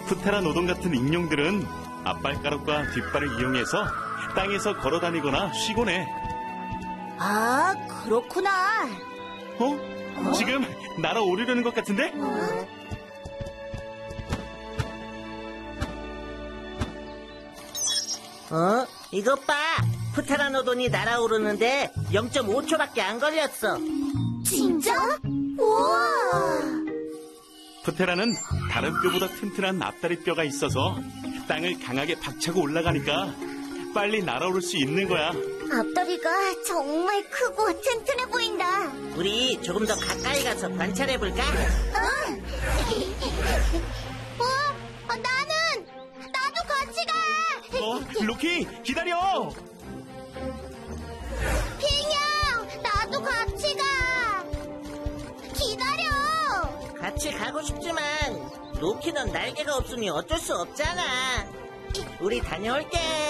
프테라노돈 같은 익룡들은 앞발가락과 뒷발을 이용해서 땅에서 걸어다니거나 쉬곤 해. 아, 그렇구나. 지금 날아오르려는 것 같은데? 이것 봐. 프테라노돈이 날아오르는데 0.5초밖에 안 걸렸어. 진짜? 우와. 프테라는 다른 뼈보다 튼튼한 앞다리 뼈가 있어서 땅을 강하게 박차고 올라가니까 빨리 날아오를 수 있는 거야. 앞다리가 정말 크고 튼튼해 보인다. 우리 조금 더 가까이 가서 관찰해볼까? 응. 나도 같이 가. 로키, 기다려! 핑형, 나도 같이 가. 기다려. 같이 가고 싶지만 로키는 날개가 없으니 어쩔 수 없잖아. 우리 다녀올게.